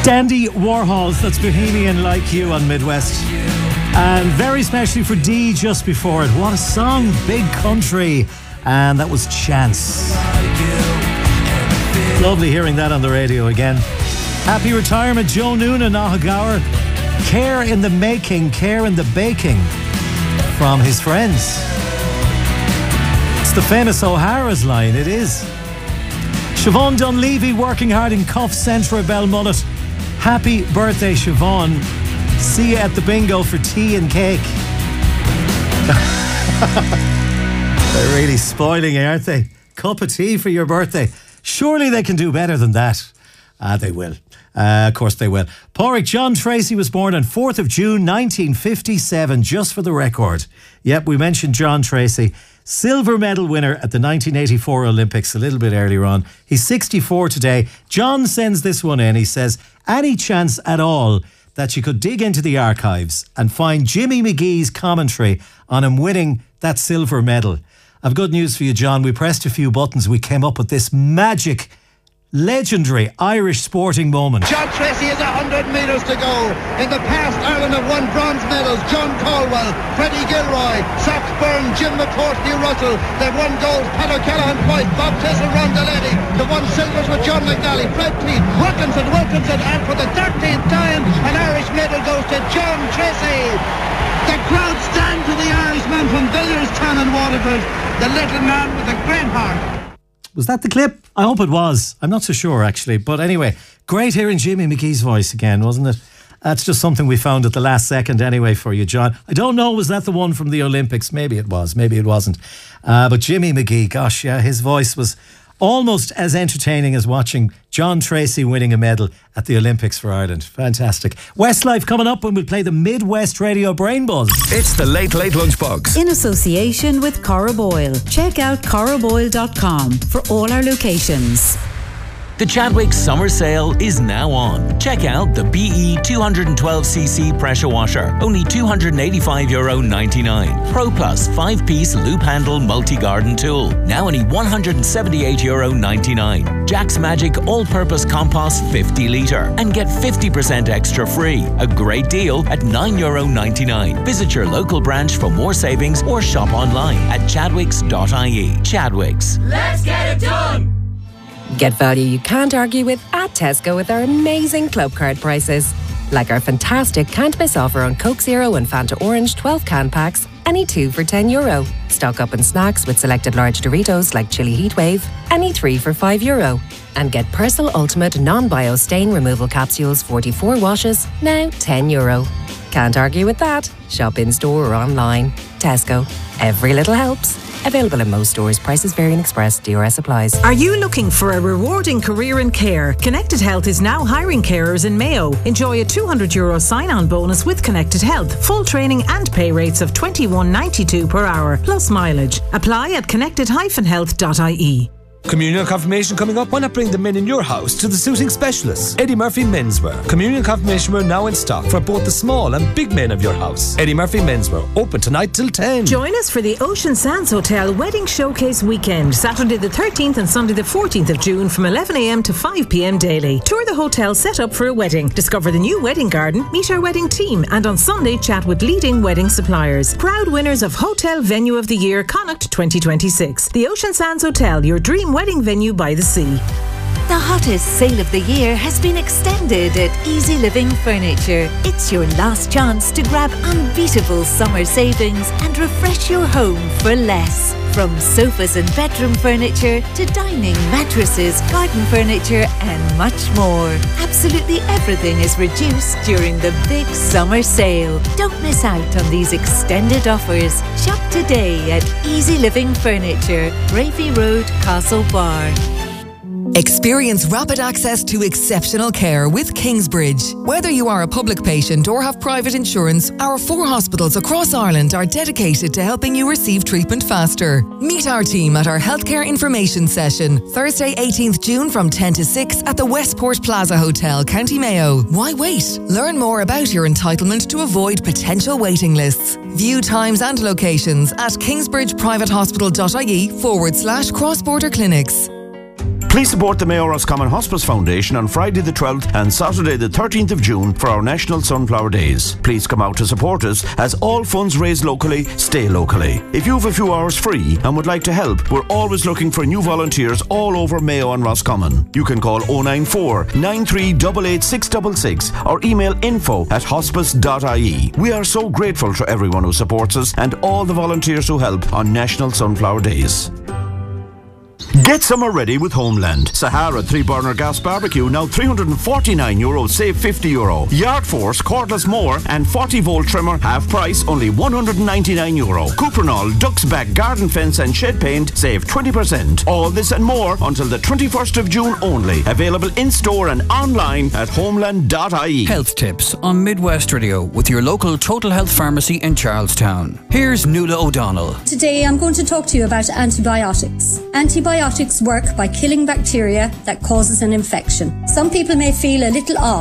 Andy Warhols, that's Bohemian Like You on Midwest. And very specially for Dee just before it. What a song, Big Country. And that was Chance. Lovely hearing that on the radio again. Happy retirement, Joe Noonan, Nahagower. Care in the making, care in the baking from his friends. It's the famous O'Hara's line, it is. Siobhan Dunleavy working hard in Cuff Centra Belmullet. Happy birthday, Siobhan. See you at the bingo for tea and cake. They're really spoiling it, aren't they? Cup of tea for your birthday. Surely they can do better than that. They will. Of course they will. Porrick, John Tracy was born on 4th of June 1957, just for the record. Yep, we mentioned John Tracy. Silver medal winner at the 1984 Olympics a little bit earlier on. He's 64 today. John sends this one in. He says, any chance at all that you could dig into the archives and find Jimmy McGee's commentary on him winning that silver medal? I've good news for you, John. We pressed a few buttons. We came up with this magic, legendary Irish sporting moment. John Tracy has 100 metres to go. In the past, Ireland have won bronze medals. John Caldwell, Freddie Gilroy, Sox Byrne, Jim McCourt, Hugh Russell. They've won golds. Pat O'Callaghan twice. Bob Tissell, Ron Delaney. They've won silvers with John McNally, Fred Teague, Wilkinson, and for the 13th time, an Irish medal goes to John Tracy. The crowd stand to the Irishman from Billerstown and Waterford, the little man with the great heart. Was that the clip? I hope it was. I'm not so sure, actually. But anyway, great hearing Jimmy McGee's voice again, wasn't it? That's just something we found at the last second anyway for you, John. I don't know, was that the one from the Olympics? Maybe it was, maybe it wasn't. But Jimmy McGee, gosh, yeah, his voice was almost as entertaining as watching John Tracy winning a medal at the Olympics for Ireland. Fantastic. Westlife coming up when we play the Midwest Radio Brain Buzz. It's the Late Late Lunchbox. In association with Corraboyle. Check out corraboyle.com for all our locations. The Chadwicks Summer Sale is now on. Check out the BE 212cc pressure washer, only €285.99. Pro Plus 5-piece loop handle multi-garden tool, now only €178.99. Jack's Magic all-purpose compost 50 litre and get 50% extra free. A great deal at €9.99. Visit your local branch for more savings or shop online at chadwicks.ie. Chadwicks. Let's get it done! Get value you can't argue with at Tesco with our amazing club card prices. Like our fantastic can't miss offer on Coke Zero and Fanta Orange 12 can packs, any 2 for €10. Stock up on snacks with selected large Doritos like Chili Heatwave, any 3 for €5. And get Persil Ultimate non-bio stain removal capsules 44 washes, now €10. Can't argue with that. Shop in store or online. Tesco. Every little helps. Available in most stores. Prices vary and express. DRS applies. Are you looking for a rewarding career in care? Connected Health is now hiring carers in Mayo. Enjoy a €200 sign-on bonus with Connected Health. Full training and pay rates of $21.92 per hour, plus mileage. Apply at connected-health.ie. Communion confirmation coming up. Why not bring the men in your house to the suiting specialists? Eddie Murphy Menswear. Communion confirmation wear now in stock for both the small and big men of your house. Eddie Murphy Menswear. Open tonight till 10. Join us for the Ocean Sands Hotel Wedding Showcase Weekend, Saturday the 13th and Sunday the 14th of June from 11am to 5pm daily. Tour the hotel set up for a wedding. Discover the new wedding garden, meet our wedding team, and on Sunday chat with leading wedding suppliers. Proud winners of Hotel Venue of the Year Connacht 2026. The Ocean Sands Hotel, your dream wedding venue by the sea. The hottest sale of the year has been extended at Easy Living Furniture. It's your last chance to grab unbeatable summer savings and refresh your home for less. From sofas and bedroom furniture to dining, mattresses, garden furniture and much more. Absolutely everything is reduced during the big summer sale. Don't miss out on these extended offers. Shop today at Easy Living Furniture, Bravey Road, Castlebar. Experience rapid access to exceptional care with Kingsbridge. Whether you are a public patient or have private insurance, our 4 hospitals across Ireland are dedicated to helping you receive treatment faster. Meet our team at our healthcare information session, Thursday 18th June from 10 to 6 at the Westport Plaza Hotel, County Mayo. Why wait? Learn more about your entitlement to avoid potential waiting lists. View times and locations at kingsbridgeprivatehospital.ie/cross-border clinics. Please support the Mayo Roscommon Hospice Foundation on Friday the 12th and Saturday the 13th of June for our National Sunflower Days. Please come out to support us, as all funds raised locally stay locally. If you have a few hours free and would like to help, we're always looking for new volunteers all over Mayo and Roscommon. You can call 094 9388 666 or email info@hospice.ie. We are so grateful to everyone who supports us and all the volunteers who help on National Sunflower Days. Get summer ready with Homeland. Sahara 3-burner gas barbecue now €349, save €50. Yard Force cordless mower and 40-volt trimmer half price, only €199. Cuprinol Duck's Back garden fence and shed paint, save 20%. All this and more until the 21st of June only. Available in store and online at homeland.ie. Health tips on Midwest Radio with your local Total Health Pharmacy in Charlestown. Here's Nuala O'Donnell. Today I'm going to talk to you about antibiotics. Antibiotics work by killing bacteria that causes an infection. Some people may feel a little off